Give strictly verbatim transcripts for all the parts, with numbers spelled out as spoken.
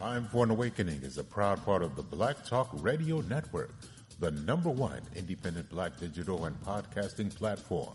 Time for an Awakening is a proud part of the Black Talk Radio Network, the number one independent black digital and podcasting platform.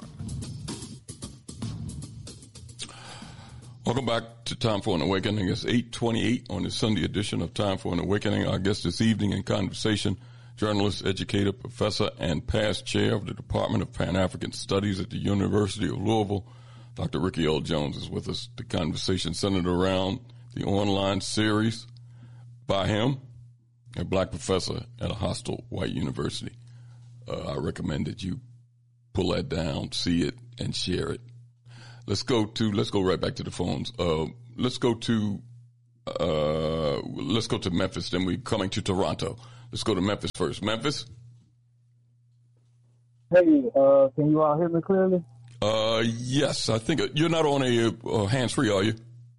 Welcome back to Time for an Awakening. It's eight twenty-eight on the Sunday edition of Time for an Awakening. Our guest this evening in conversation, journalist, educator, professor, and past chair of the Department of Pan-African Studies at the University of Louisville, Doctor Ricky L. Jones is with us. The conversation centered around the online series by him, a black professor at a hostile white university. Uh, I recommend that you pull that down, see it, and share it. Let's go to, let's go right back to the phones. Uh, let's go to, uh, let's go to Memphis, then we're coming to Toronto. Let's go to Memphis first. Memphis? Hey, uh, can you all hear me clearly? Uh, yes, I think you're not on a uh, hands-free, are you?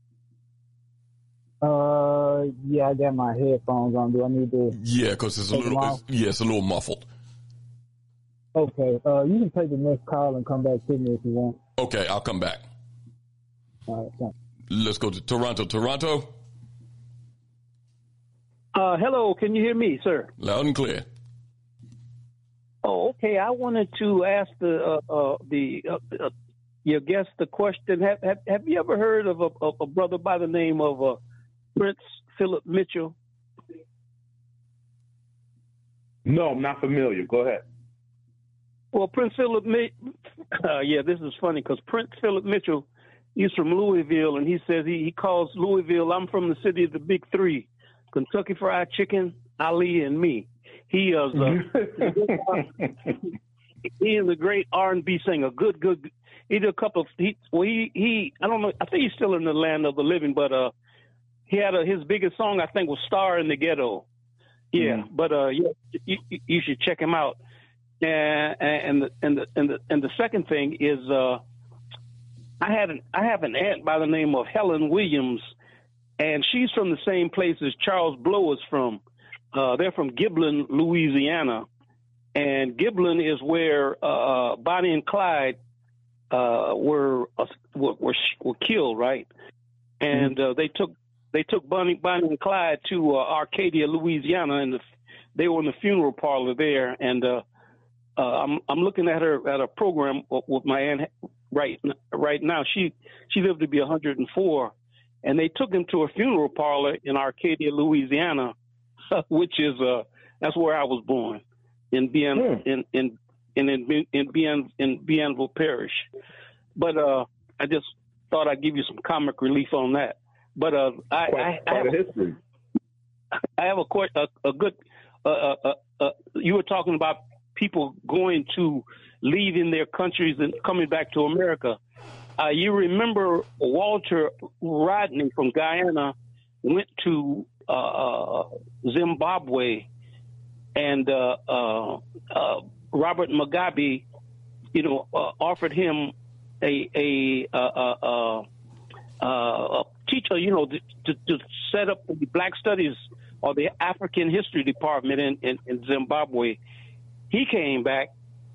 Uh, yeah, I got my headphones on. Do I need to? Yeah, because it's a little, it's, yeah, it's a little muffled. Okay, uh, you can take the next call and come back to me if you want. Okay, I'll come back. All right, thanks. Let's go to Toronto. Toronto? Uh, hello, can you hear me, sir? Loud and clear. Oh, okay. I wanted to ask the uh, uh, the uh, uh, your guest the question. Have, have Have you ever heard of a, of a brother by the name of uh, Prince Philip Mitchell? No, I'm not familiar. Go ahead. Well, Prince Philip, uh, yeah, this is funny because Prince Philip Mitchell, he's from Louisville, and he says he, he calls Louisville, I'm from the city of the big three, Kentucky Fried Chicken, Ali, and me. He is uh, he is a great R and B singer, good, good. He did a couple of, he, well, he, he, I don't know, I think he's still in the land of the living, but uh, he had a, his biggest song, I think, was Star in the Ghetto. Yeah, mm-hmm. but uh, yeah, you, you should check him out. And and the and the and the and the second thing is, uh, I had an I have an aunt by the name of Helen Williams, and she's from the same place as Charles Blow is from. Uh, they're from Giblin, Louisiana, and Giblin is where uh, Bonnie and Clyde uh, were, uh, were were were killed, right? And uh, they took they took Bonnie Bonnie and Clyde to uh, Arcadia, Louisiana, and the, they were in the funeral parlor there, and. Uh, Uh, I'm I'm looking at her at a program with my aunt right right now. She she lived to be one hundred four, and they took him to a funeral parlor in Arcadia, Louisiana, which is uh that's where I was born in Bien hmm. in in in in in Bien in Bienville Parish. But uh, I just thought I'd give you some comic relief on that. But uh, I quite, I, quite I, have, a history. I have a a, a good uh, uh, uh, you were talking about people going to leaving their countries and coming back to America. Uh, you remember Walter Rodney from Guyana went to uh, Zimbabwe, and uh, uh, uh, Robert Mugabe, you know, uh, offered him a a, a, a, a, a teacher, you know, to, to, to set up the Black Studies or the African History Department in, in, in Zimbabwe. He came back,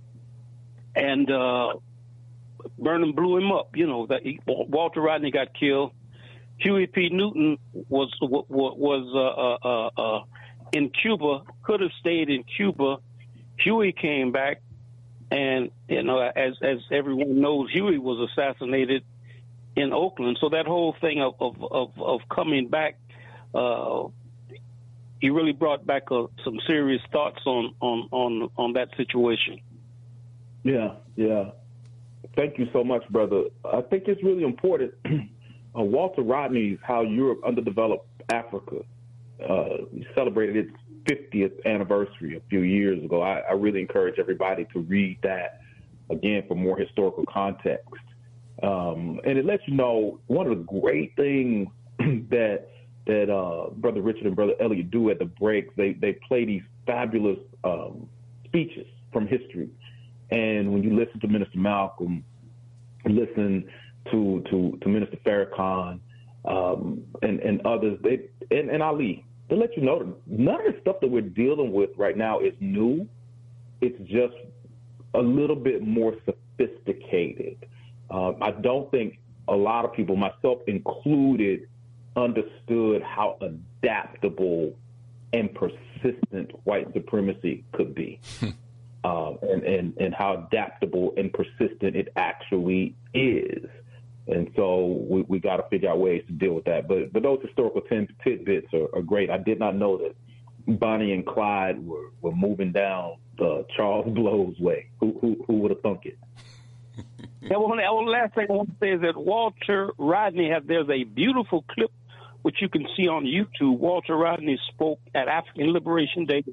and uh, Burnham blew him up. You know that he, Walter Rodney got killed. Huey P. Newton was was uh, uh, uh, in Cuba. Could have stayed in Cuba. Huey came back, and you know, as as everyone knows, Huey was assassinated in Oakland. So that whole thing of of of, of coming back. Uh, He really brought back uh, some serious thoughts on, on, on, on that situation. Yeah, yeah. Thank you so much, brother. I think it's really important. uh, Walter Rodney's How Europe Underdeveloped Africa uh, celebrated its fiftieth anniversary a few years ago. I, I really encourage everybody to read that, again, for more historical context. Um, and it lets you know one of the great things that that uh, Brother Richard and Brother Elliot do at the breaks. They they play these fabulous um, speeches from history. And when you listen to Minister Malcolm, listen to to, to Minister Farrakhan um, and, and others, they and, and Ali, they let you know that none of the stuff that we're dealing with right now is new. It's just a little bit more sophisticated. Uh, I don't think a lot of people, myself included, understood how adaptable and persistent white supremacy could be, um, and, and, and how adaptable and persistent it actually is. And so we, we got to figure out ways to deal with that. But but those historical tidbits are, are great. I did not know that Bonnie and Clyde were, were moving down the Charles Blow's way. Who who, who would have thunk it? Yeah, well, the last thing I want to say is that Walter Rodney has, there's a beautiful clip which you can see on YouTube. Walter Rodney spoke at African Liberation Day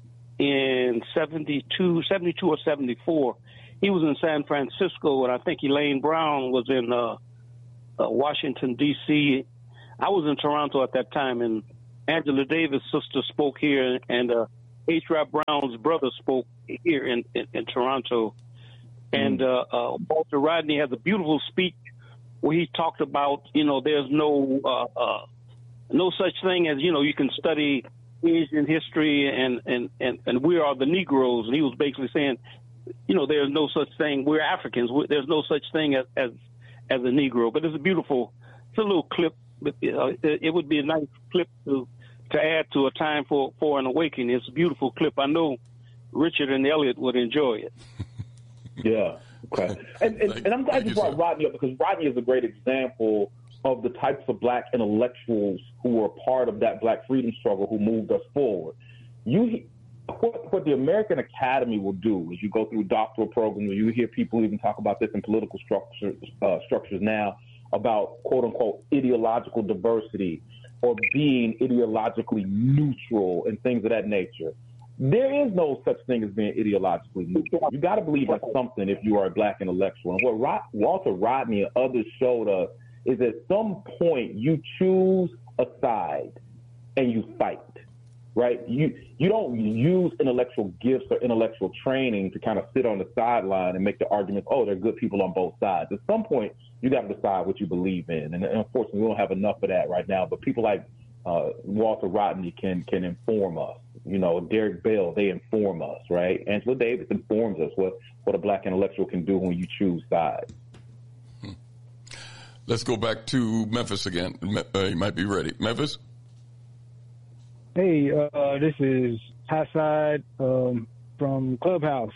in seventy-two, seventy-two or seventy-four. He was in San Francisco, and I think Elaine Brown was in uh, uh, Washington, D C I was in Toronto at that time, and Angela Davis' sister spoke here, and uh, H. Rap Brown's brother spoke here in, in, in Toronto. And uh, uh, Walter Rodney has a beautiful speech where he talked about, you know, there's no uh, uh, no such thing as, you know, you can study Asian history and, and, and, and we are the Negroes. And he was basically saying, you know, there's no such thing. We're Africans. There's no such thing as as, as a Negro. But it's a beautiful, it's a little clip. But, uh, it, it would be a nice clip to to add to A Time for, for an Awakening. It's a beautiful clip. I know Richard and Elliot would enjoy it. Yeah. Okay. And, and, and I'm glad you brought Rodney up, because Rodney is a great example of the types of black intellectuals who were part of that black freedom struggle who moved us forward. You, what, what the American Academy will do is you go through doctoral programs, or you hear people even talk about this in political structures, uh, structures now, about quote unquote ideological diversity or being ideologically neutral and things of that nature. There is no such thing as being ideologically neutral. You got to believe in something if you are a black intellectual. And what Rod, Walter Rodney and others showed us is at some point you choose a side and you fight, right? You you don't use intellectual gifts or intellectual training to kind of sit on the sideline and make the argument, oh, there are good people on both sides. At some point, you got to decide what you believe in. And unfortunately, we don't have enough of that right now. But people like uh, Walter Rodney can can inform us. You know, Derek Bell, they inform us, right? Angela Davis informs us what, what a black intellectual can do when you choose sides. Hmm. Let's go back to Memphis again. Uh, you might be ready. Memphis? Hey, uh, this is Hassad um, from Clubhouse.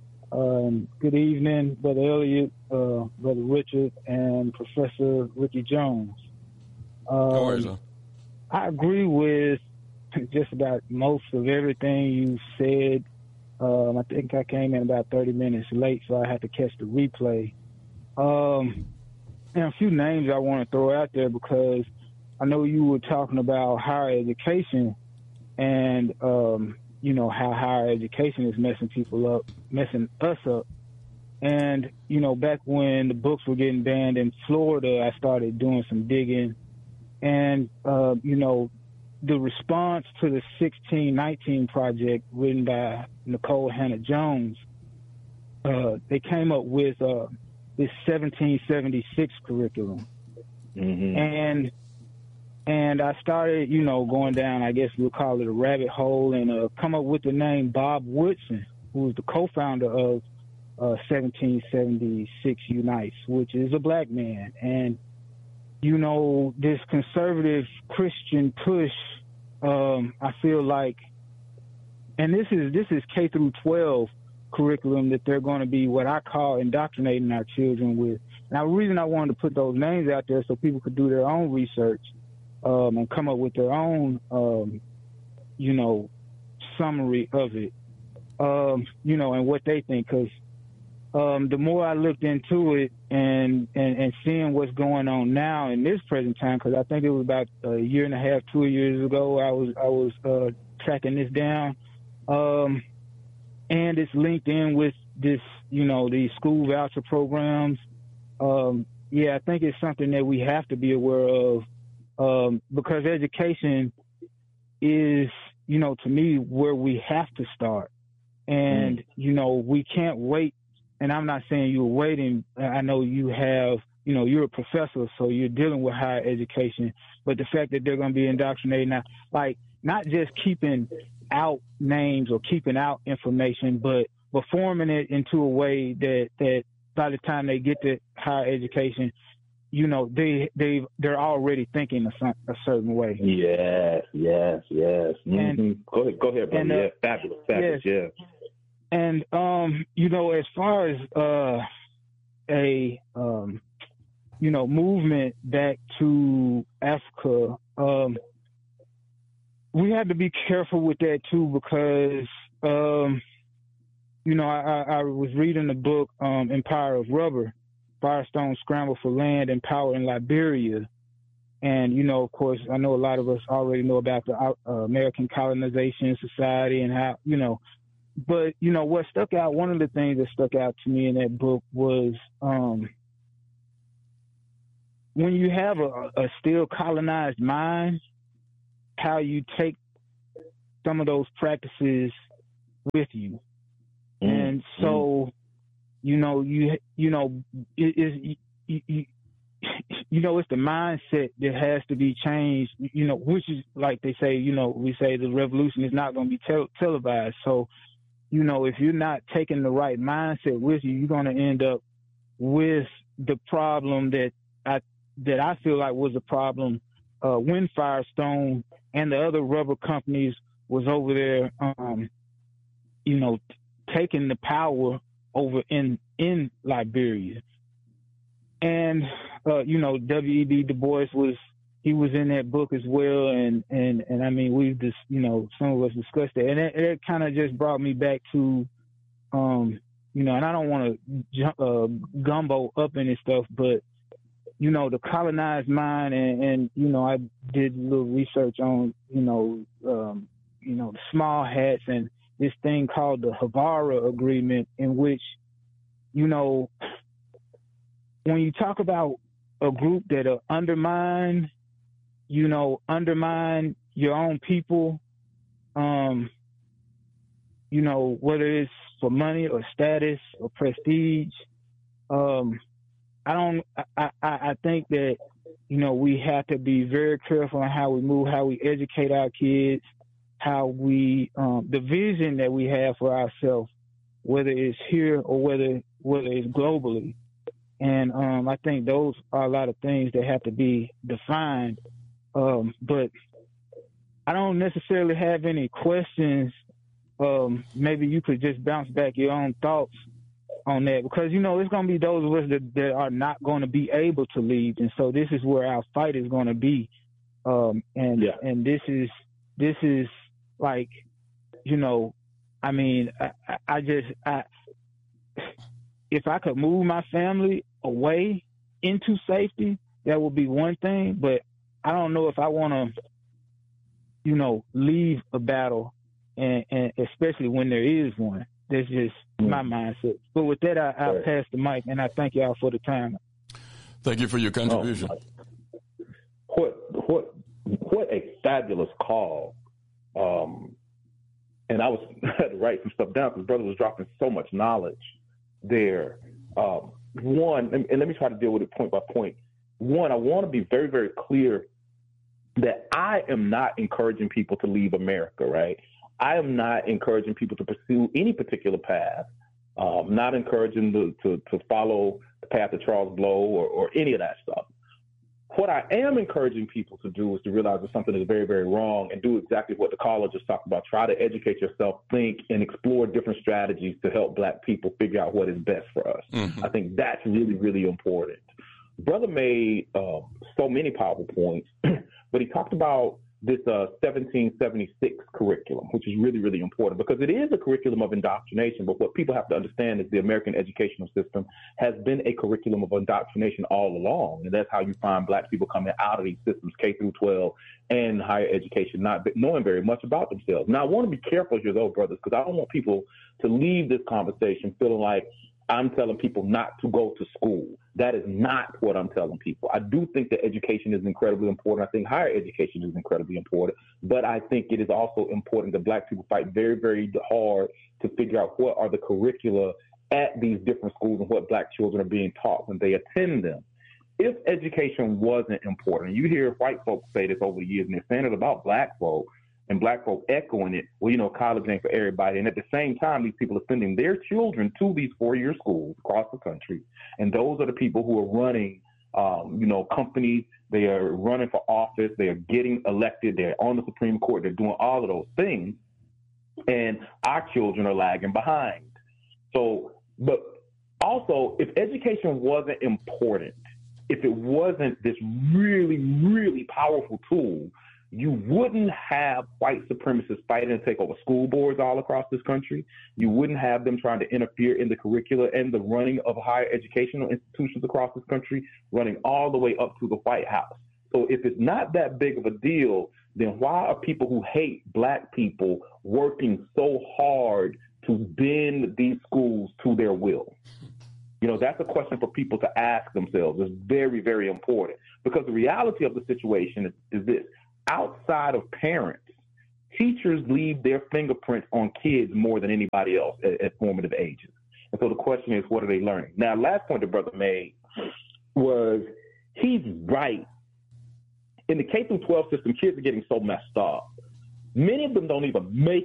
Um, good evening, Brother Elliot, uh, Brother Richard, and Professor Ricky Jones. Um, How are you, sir? I agree with just about most of everything you said. Um, I think I came in about thirty minutes late, so I had to catch the replay. Um, and a few names I want to throw out there, because I know you were talking about higher education and, um, you know, how higher education is messing people up, messing us up. And, you know, back when the books were getting banned in Florida, I started doing some digging. And, uh, you know, the response to the sixteen nineteen project written by Nicole Hannah-Jones, uh, they came up with uh, this seventeen seventy-six curriculum. Mm-hmm. And and I started, you know, going down, I guess we'll call it a rabbit hole, and uh, come up with the name Bob Woodson, who was the co-founder of uh, seventeen seventy-six Unites, which is a black man. And you know, this conservative Christian push, um, I feel like, and this is this is K through twelve curriculum that they're going to be what I call indoctrinating our children with. Now, the reason I wanted to put those names out there so people could do their own research um, and come up with their own, um, you know, summary of it, um, you know, and what they think, because Um, the more I looked into it and, and, and seeing what's going on now in this present time, because I think it was about a year and a half, two years ago, I was I was uh, tracking this down, um, and it's linked in with this, you know, these school voucher programs. Um, yeah, I think it's something that we have to be aware of, um, because education is, you know, to me, where we have to start, and mm. you know, we can't wait. And I'm not saying you're waiting. I know you have, you know, you're a professor, so you're dealing with higher education. But the fact that they're going to be indoctrinating now, like not just keeping out names or keeping out information, but performing it into a way that, that by the time they get to higher education, you know, they they they're already thinking a, a certain way. Yes, yes, yes. Mm-hmm. And, go ahead, go ahead, brother. And, uh, yeah, fabulous, fabulous. Yes. Yeah. And um, you know, as far as uh, a um, you know, movement back to Africa, um, we had to be careful with that too, because um, you know, I, I was reading the book um, Empire of Rubber. Firestone Scramble for Land and Power in Liberia. And, you know, of course, I know a lot of us already know about the uh, American Colonization Society and how, you know, but, you know, what stuck out, one of the things that stuck out to me in that book was um, when you have a, a still colonized mind, how you take some of those practices with you. Mm-hmm. And so, You know, you you know, it is you, you, you know, it's the mindset that has to be changed. You know, which is like they say. You know, we say the revolution is not going to be tel- televised. So, you know, if you're not taking the right mindset with you, you're going to end up with the problem that I that I feel like was a problem uh, when Firestone and the other rubber companies was over there, um, you know, t- taking the power over in, in Liberia. And, uh, you know, W E B Du Bois was, he was in that book as well. And, and, and I mean, we've just, you know, some of us discussed it. And it, it kind of just brought me back to, um, you know, and I don't want to uh, gumbo up in this stuff, but, you know, the colonized mind and, and, you know, I did a little research on, you know, um, you know, the small hats and this thing called the Havara Agreement, in which, you know, when you talk about a group that uh, undermine, you know, undermine your own people, um, you know, whether it's for money or status or prestige, um, I don't, I, I, I think that, you know, we have to be very careful on how we move, how we educate our kids, how we, um, the vision that we have for ourselves, whether it's here or whether whether it's globally. And um, I think those are a lot of things that have to be defined. Um, but I don't necessarily have any questions. Um, maybe you could just bounce back your own thoughts on that, because, you know, it's going to be those of us that, that are not going to be able to lead. And so this is where our fight is going to be. Um, and, yeah. and this is, this is like, you know, I mean, I, I just, I, if I could move my family away into safety, that would be one thing. But I don't know if I want to, you know, leave a battle, and, and especially when there is one. That's just mm. my mindset. But with that, I, I'll right. pass the mic, and I thank y'all for the time. Thank you for your contribution. Oh, what what what a fabulous call. Um, and I was I had to write some stuff down because brother was dropping so much knowledge there. Um, one, and, and let me try to deal with it point by point. One, I want to be very, very clear that I am not encouraging people to leave America, right? I am not encouraging people to pursue any particular path. Um, not encouraging to, to, to follow the path of Charles Blow or, or any of that stuff. What I am encouraging people to do is to realize that something is very, very wrong and do exactly what the caller just talked about. Try to educate yourself, think, and explore different strategies to help Black people figure out what is best for us. Mm-hmm. I think that's really, really important. Brother made uh, so many powerful points, but he talked about this uh, seventeen seventy-six curriculum, which is really, really important because it is a curriculum of indoctrination. But what people have to understand is the American educational system has been a curriculum of indoctrination all along. And that's how you find Black people coming out of these systems, K through twelve and higher education, not knowing very much about themselves. Now, I want to be careful here, though, brothers, because I don't want people to leave this conversation feeling like I'm telling people not to go to school. That is not what I'm telling people. I do think that education is incredibly important. I think higher education is incredibly important. But I think it is also important that Black people fight very, very hard to figure out what are the curricula at these different schools and what Black children are being taught when they attend them. If education wasn't important, you hear white folks say this over the years, and they're saying it about Black folk, and Black folk echoing it, well, you know, college ain't for everybody. And at the same time, these people are sending their children to these four-year schools across the country. And those are the people who are running um, you know, companies. They are running for office. They are getting elected. They're on the Supreme Court. They're doing all of those things. And our children are lagging behind. So, but also, if education wasn't important, if it wasn't this really, really powerful tool, you wouldn't have white supremacists fighting to take over school boards all across this country. You wouldn't have them trying to interfere in the curricula and the running of higher educational institutions across this country, running all the way up to the White House. So if it's not that big of a deal, then why are people who hate black people working so hard to bend these schools to their will? You know, that's a question for people to ask themselves. It's very, very important, because the reality of the situation is, is this. Outside of parents, teachers leave their fingerprints on kids more than anybody else at, at formative ages. And so the question is, what are they learning? Now, last point the brother made was he's right. In the K through twelve system, kids are getting so messed up. Many of them don't even make